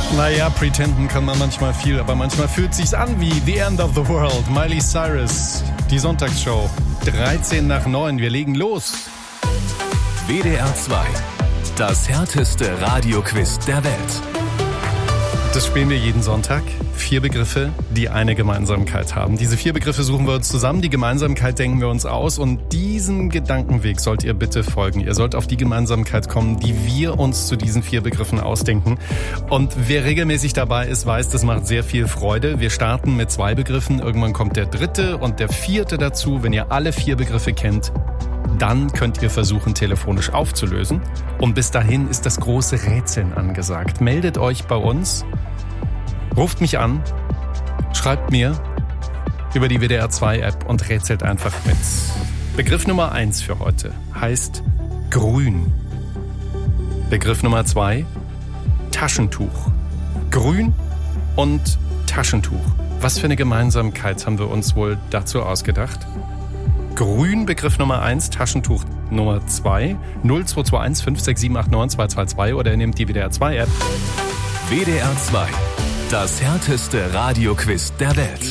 Naja, pretenden kann man manchmal viel, aber manchmal fühlt sich's an wie The End of the World. Miley Cyrus, die Sonntagsshow. 8:13. Wir legen los. WDR 2, das härteste Radioquiz der Welt. Das spielen wir jeden Sonntag. 4 Begriffe, die eine Gemeinsamkeit haben. Diese 4 Begriffe suchen wir uns zusammen. Die Gemeinsamkeit denken wir uns aus. Und diesem Gedankenweg sollt ihr bitte folgen. Ihr sollt auf die Gemeinsamkeit kommen, die wir uns zu diesen 4 Begriffen ausdenken. Und wer regelmäßig dabei ist, weiß, das macht sehr viel Freude. Wir starten mit 2 Begriffen. Irgendwann kommt der 3. und der 4. dazu. Wenn ihr alle 4 Begriffe kennt, dann könnt ihr versuchen, telefonisch aufzulösen. Und bis dahin ist das große Rätseln angesagt. Meldet euch bei uns. Ruft mich an, schreibt mir über die WDR 2 App und rätselt einfach mit. Begriff Nummer 1 für heute heißt grün. Begriff Nummer 2, Taschentuch. Grün und Taschentuch. Was für eine Gemeinsamkeit haben wir uns wohl dazu ausgedacht? Grün, Begriff Nummer 1, Taschentuch Nummer 2, 0221 56789 222 oder ihr nehmt die WDR 2 App. WDR 2, das härteste Radioquiz der Welt.